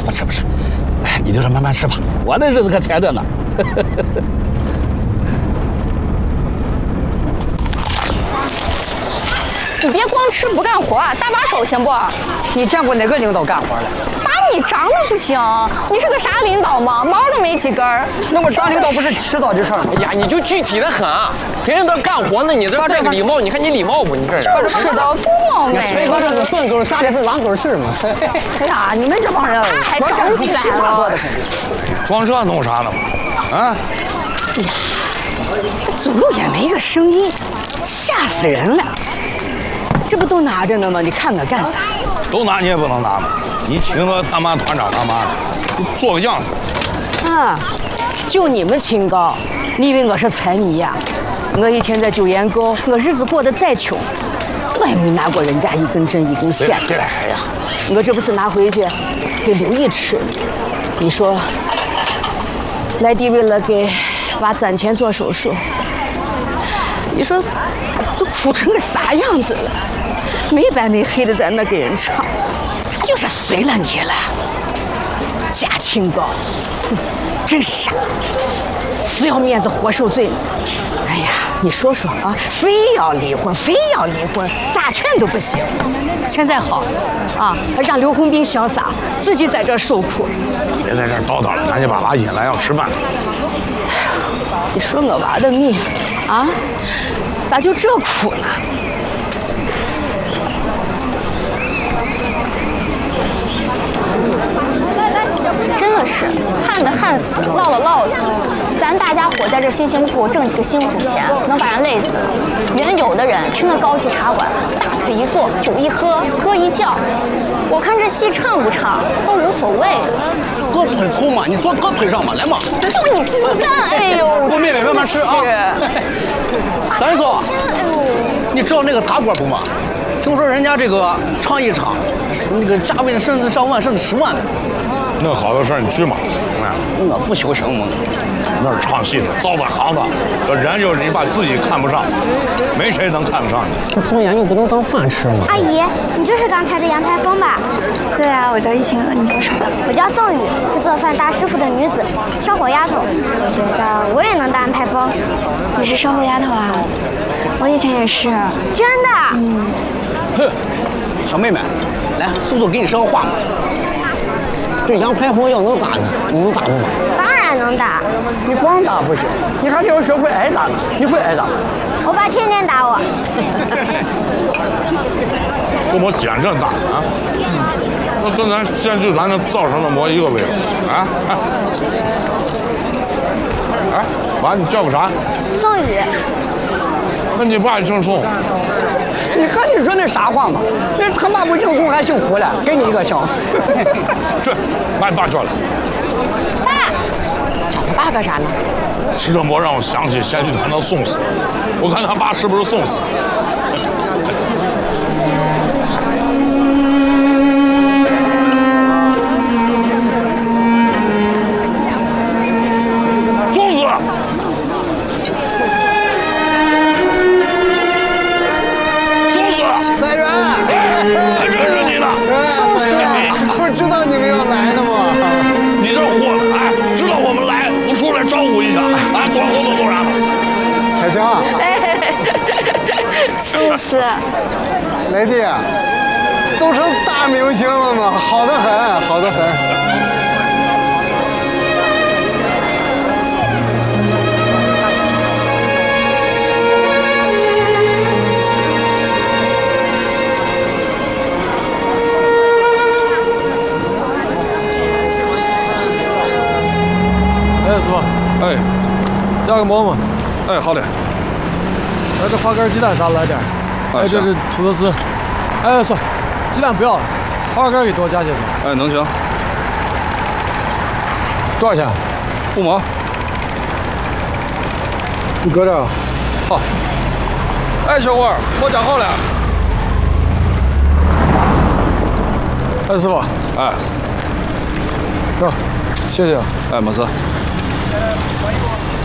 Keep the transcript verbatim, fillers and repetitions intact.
不吃不吃，哎，你留着慢慢吃吧，我的日子可甜着呢。 你别光吃不干活，搭把手行不？ 你见过哪个领导干活的？ 爸，你长得不行，你是个啥领导吗？毛都没几根儿。 那我当领导不是迟早的事儿吗？ 哎呀，你就具体的很啊！别人都干活呢，你这戴个礼帽，你看你礼貌不？你这人是的，多冒昧。 崔哥这是粪狗，扎的是狼狗是吗？哎呀，你们这帮人， 他还长起来了。 装这弄啥呢？啊！ 哎呀，走路也没个声音，吓死人了。这不都拿着呢吗？你看我干啥？ 都拿你也不能拿嘛！你请了他妈团长他妈的，做个样子。 啊，就你们清高，你以为我是财迷呀？我以前在九岩沟，我日子过得再穷，我也没拿过人家一根针一根线。 对了，哎呀， 我这不是拿回去给刘毅吃。你说，来弟为了给娃攒钱做手术，你说都哭成个啥样子了？没白没黑的在那给人唱，他就是随了你了。假清高，哼，真傻，死要面子活受罪。哎呀，你说说啊，非要离婚，非要离婚，咋劝都不行。现在好，啊，让刘洪斌潇洒，自己在这受苦。 别在这儿叨叨了，赶紧把娃引来，要吃饭。 你说我娃的命，啊，咋就这苦呢？ 真的是旱的旱死，涝的涝死。咱大家伙在这辛辛苦苦挣几个辛苦钱，能把人累死了。人有的人去那高级茶馆，大腿一坐，酒一喝，歌一叫，我看这戏唱不唱都无所谓了。 胳腿粗嘛，你坐胳腿上嘛，来嘛。 就你皮干，哎呦！ 我妹妹慢慢吃啊。三叔，你知道那个茶馆不嘛？听说人家这个唱一场，那个价位甚至上万，甚至十万的。 那好的事儿你去嘛。 我不修行嘛。 那是唱戏的，糟蹋行当。这人就是你把自己看不上，没谁能看得上你。 这做研究不能当饭吃吗？ 阿姨，你就是刚才的杨排风吧？ 对啊，我叫易清娥，你叫啥？ 我叫宋雨，是做饭大师傅的女子，烧火丫头。我觉得我也能当排风。 你是烧火丫头啊？我以前也是。 真的？ 嗯。 哼，小妹妹，来，叔叔给你说个话嘛。这杨排风要能打呢，你能打不吗？ 当然能打。 你光打不行，你还得要学会挨打呢。你会挨打吗？ 我爸天天打我。 跟我简正打啊！那跟咱现剧团那造成的模一个味道啊！哎，娃，你叫个啥？ 宋雨。 那你爸姓宋。 你看你说那啥话嘛？那他妈不姓宋还姓胡了，给你一个姓。 去，把你爸叫来。 爸。 找他爸干啥呢？ 吃这馍让我想起县剧团的宋死，我看他爸是不是宋死？宋子。 三元， 还认识你呢？ 宋四，不是知道你们要来的吗？ 你这货，哎，知道我们来，不出来招呼一下，哎，短后头做啥呢？ 彩香， 宋四， 雷弟，都成大明星了吗？好得很，好得很。 哎，师傅， 哎， 加个馍嘛。 哎，好嘞。 来，这花干鸡蛋啥来点？哎，这是土豆丝。哎，算，鸡蛋不要了，花干给多加些行。 哎，能行。 多少钱？ 五毛。 你搁这儿啊？ 好。哎，小伙儿，馍夹好了。 哎，师傅。 哎。 哟，谢谢。 哎，没事。